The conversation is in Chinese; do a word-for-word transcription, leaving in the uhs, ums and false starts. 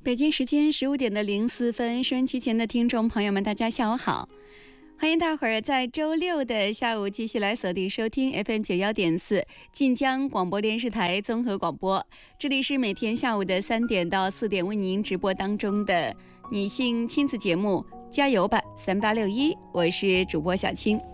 北京时间十五点的零四分，收音机前的听众朋友们，大家下午好，欢迎大伙儿在周六的下午继续来锁定收听 F M 九幺点四晋江广播电视台综合广播。这里是每天下午的三点到四点为您直播当中的女性亲子节目《加油吧三八六一》，我是主播小青。